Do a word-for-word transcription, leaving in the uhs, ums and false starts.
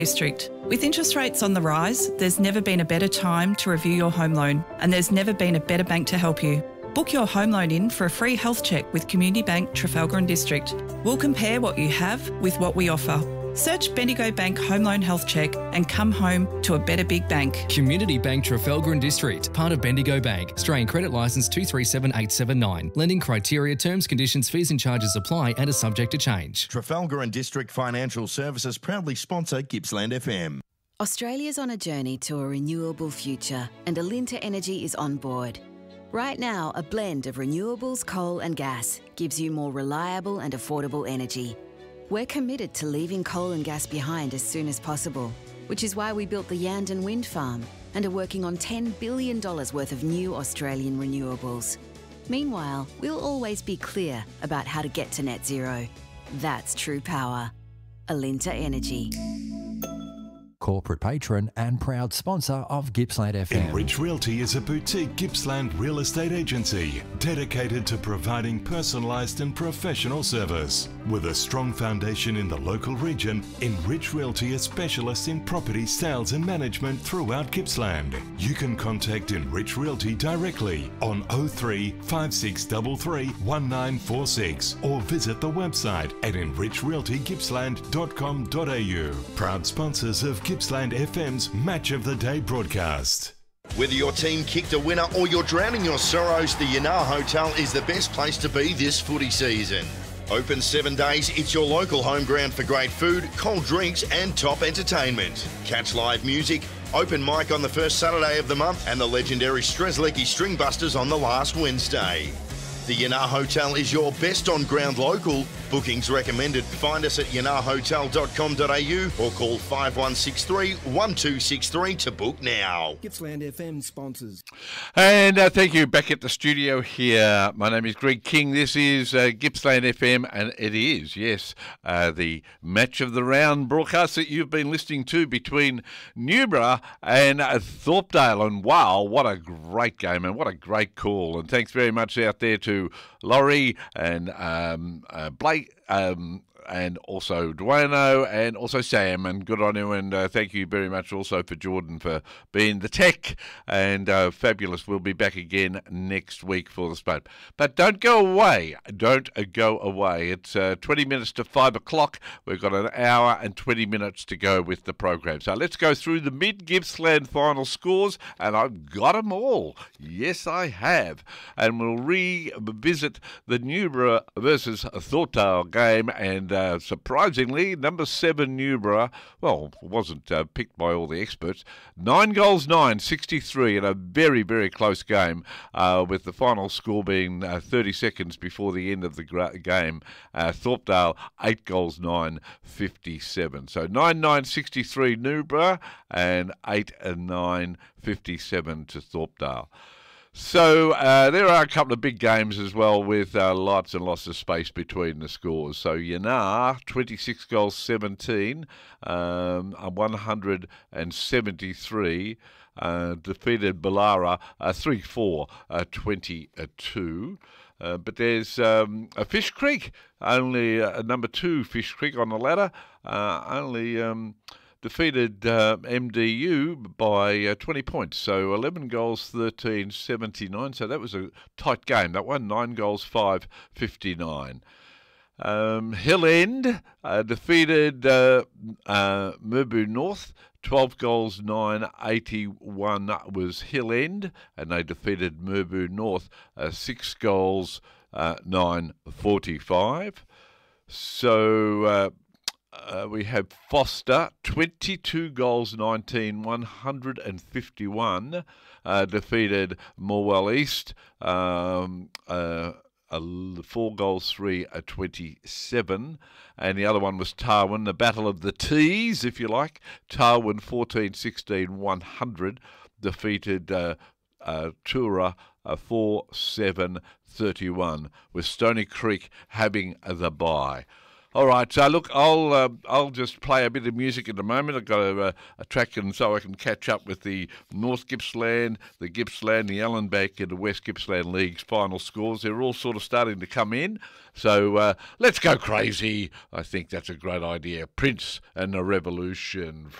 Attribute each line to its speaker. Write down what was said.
Speaker 1: District. With interest rates on the rise, there's never been a better time to review your home loan, and there's never been a better bank to help you. Book your home loan in for a free health check with Community Bank Trafalgar and District. We'll compare what you have with what we offer. Search Bendigo Bank Home Loan Health Check and come home to a better big bank.
Speaker 2: Community Bank Trafalgar and District, part of Bendigo Bank. Australian Credit Licence two three seven eight seven nine. Lending criteria, terms, conditions, fees and charges apply and are subject to change.
Speaker 3: Trafalgar and District Financial Services proudly sponsor Gippsland F M.
Speaker 4: Australia's on a journey to a renewable future and Alinta Energy is on board. Right now, a blend of renewables, coal and gas gives you more reliable and affordable energy. We're committed to leaving coal and gas behind as soon as possible, which is why we built the Yandon Wind Farm and are working on ten billion dollars worth of new Australian renewables. Meanwhile, we'll always be clear about how to get to net zero. That's true power. Alinta Energy.
Speaker 5: Corporate patron and proud sponsor of Gippsland F M.
Speaker 6: Enrich Realty is a boutique Gippsland real estate agency dedicated to providing personalised and professional service. With a strong foundation in the local region, Enrich Realty is specialists in property sales and management throughout Gippsland. You can contact Enrich Realty directly on oh three, five six three three, one nine four six or visit the website at enrich realty gippsland dot com dot a u. Proud sponsors of Gippsland F M's Match of the Day broadcast.
Speaker 3: Whether your team kicked a winner or you're drowning your sorrows, the Yanar Hotel is the best place to be this footy season. Open seven days, it's your local home ground for great food, cold drinks and top entertainment. Catch live music, open mic on the first Saturday of the month and the legendary Strzelecki Stringbusters on the last Wednesday. The Yanar Hotel is your best on-ground local. Bookings recommended. Find us at yanar hotel dot com dot a u or call five one six three, one two six three to book now.
Speaker 7: Gippsland F M sponsors.
Speaker 8: And uh, thank you. Back at the studio here. My name is Greg King. This is uh, Gippsland F M, and it is, yes, uh, the match of the round broadcast that you've been listening to between Newborough and uh, Thorpedale. And wow, what a great game and what a great call. And thanks very much out there to Laurie and um, uh, Blake um, and also Duano and also Sam, and good on you, and uh, thank you very much also for Jordan for being the tech, and uh, fabulous. We'll be back again next week for the spot. But don't go away. Don't uh, go away. It's uh, twenty minutes to five o'clock. We've got an hour and twenty minutes to go with the program. So let's go through the mid-Gippsland final scores, and I've got them all. Yes, I have. And we'll revisit the Newborough versus Thorpedale game, and uh, surprisingly, number seven Newborough, well, wasn't uh, picked by all the experts. Nine goals, nine, sixty-three, in a very, very close game, uh, with the final score being uh, thirty seconds before the end of the gra- game. Uh, Thorpedale, eight goals, nine, fifty-seven. So nine, nine, sixty-three Newborough, and eight and nine, fifty-seven to Thorpedale. So uh, there are a couple of big games as well, with uh, lots and lots of space between the scores. So Yanar, twenty-six goals, seventeen, um, one hundred seventy-three, uh, defeated Ballara uh, three four, uh, twenty-two. Uh, but there's um, a Fish Creek, only uh, number two Fish Creek on the ladder, uh, only... Um, defeated uh, M D U by uh, twenty points, so eleven goals, thirteen, seventy-nine. So that was a tight game. That one, nine goals, five, fifty-nine. Um, Hill End uh, defeated uh, uh, Murbu North, twelve goals, nine, eighty-one was Hill End, and they defeated Murbu North, uh, six goals, uh, nine, forty-five. So... Uh, Uh, we have Foster, twenty-two goals, nineteen, one hundred fifty-one, uh, defeated Morwell East, um, uh, uh, four goals, three, uh, twenty-seven, and the other one was Tarwin, the Battle of the T's, if you like. Tarwin, fourteen, sixteen, one hundred, defeated uh, uh, Tura, uh, four, seven, thirty-one, with Stony Creek having the bye. All right, so look, I'll uh, I'll just play a bit of music in a moment. I've got a, a, a track, and so I can catch up with the North Gippsland, the Gippsland, the Allenbank, and the West Gippsland League's final scores. They're all sort of starting to come in. So uh, let's go crazy. I think that's a great idea. Prince and the Revolution.